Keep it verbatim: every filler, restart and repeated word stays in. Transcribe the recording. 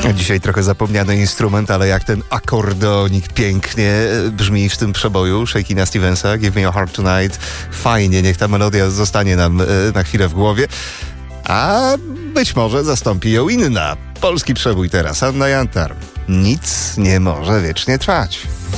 Dzisiaj trochę zapomniany instrument, ale jak ten akordeonik pięknie brzmi w tym przeboju Shakina Stevensa, Give Me Your Heart Tonight. Fajnie, niech ta melodia zostanie nam na chwilę w głowie. A być może zastąpi ją inna. Polski przebój teraz, Anna Jantar. Nic nie może wiecznie trwać.